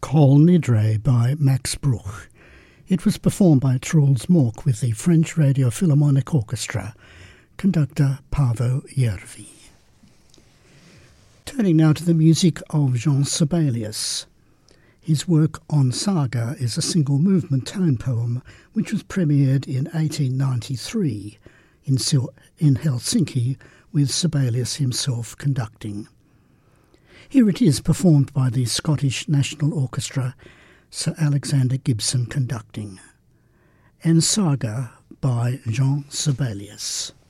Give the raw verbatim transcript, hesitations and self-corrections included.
Kol Nidre by Max Bruch. It was performed by Truls Mork with the French Radio Philharmonic Orchestra, conductor Paavo Järvi. Turning now to the music of Jean Sibelius. His work On Saga is a single-movement tone poem which was premiered in eighteen ninety-three in, in Helsinki, with Sibelius himself conducting. Here it is performed by the Scottish National Orchestra, Sir Alexander Gibson conducting. En Saga by Jean Sibelius.